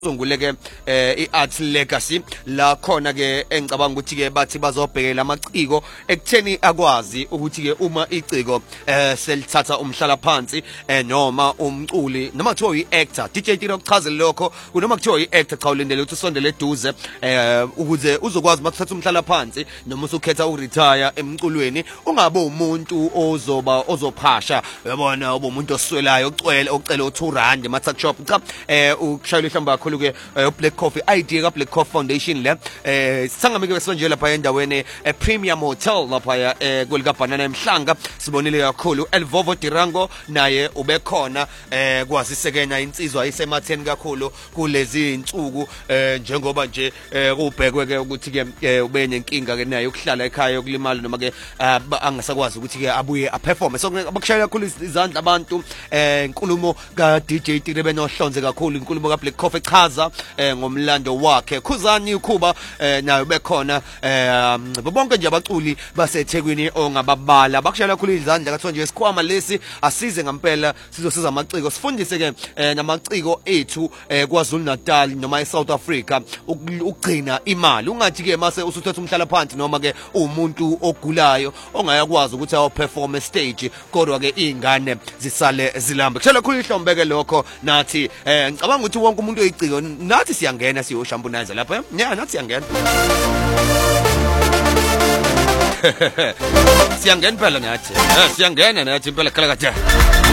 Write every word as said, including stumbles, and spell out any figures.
sunguleke eh iArt Legacy la khona ke engicabanga ukuthi ke bathi bazobhekela amaciko ekutheni akwazi ukuthi ke uma iciko eh selithatha umhlala phansi eh noma umculi noma kuthiwa iactor D J Tiro kuchazela lokho kunoma kuthiwa iactor cha ulindele ukuthi usondele eduze eh ukuze uzokwazi makuthatha umhlala phansi noma usukhetha uretire emculweni ungabe umuntu ozoba ozophasha yabona ube umuntu oswelayo ocwele ocela u2 rand eMathak Shop cha eh ukushayela ihlamba kakhulu ke Black Coffee idea ka Black Coffee Foundation le eh sangamike besonje lapha endaweni e Premium Hotel lapha eh kulika Banana eMhlanga sibonile kakhulu Elvovo Dirango naye ubekhona eh kwazi sekena insizwa isematheni kakhulu kulezi insuku eh njengoba nje kubhekwe ke ukuthi ke ube nenkinga ke naye ukuhlala ekhaya yokulimala noma ke angasakwazi ukuthi ke abuye a perform so abakushayela kakhulu izandla abantu eh inkulumo ka D J Tire benohlonze kakhulu inkulumo ka Black Coffee chaza eh ngomlando wakhe Khuzani Ukhuba eh nayo bekhona eh bonke nje abaculi baseThekwini ongababala bakushayela kakhulu izandla kathiwa nje isikhwama lesi asize ngempela sizosiza amaciko sifundise ke namaciko ethu kwaZulu Natal noma eSouth Africa ukugcina imali ungathi ke mase usuthatha umhlala phansi noma ke umuntu ogulayo ongayakwazi ukuthi ayo perform stage kodwa ke izingane zisale zilambe kushayela kakhulu ihlombeke lokho nathi eh ngicabanga ukuthi wonke umuntu oyiciko nathi siyangena siyoshambunize lapha yeah nathi siyangena siyangena phela nathi siyangena nathi impela khala kade